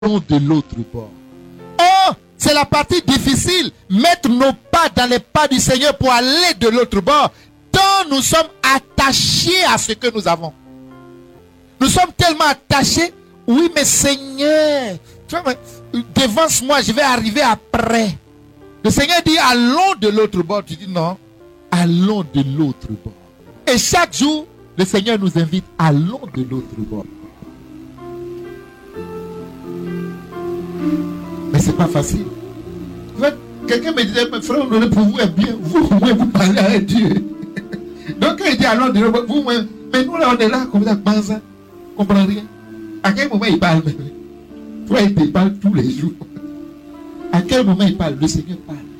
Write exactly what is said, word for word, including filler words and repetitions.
de l'autre bord. Oh, c'est la partie difficile. Mettre nos pas dans les pas du Seigneur pour aller de l'autre bord. Tant nous sommes attachés à ce que nous avons. Nous sommes tellement attachés. Oui, mais Seigneur, tu vois, devance-moi, je vais arriver après. Le Seigneur dit, allons de l'autre bord. Tu dis, non, allons de l'autre bord. Et chaque jour, le Seigneur nous invite, allons de l'autre bord. Mais c'est pas facile. Quelqu'un me disait, mais frère, pour vous est bien, vous, au moins, vous parlez à Dieu. Donc, quand il dit, allons de l'autre bord, vous, mais nous, là, on est là, comme ça, on ne comprend rien. À quel moment il parle? Toi, il te parle tous les jours. À quel moment il parle? Le Seigneur parle.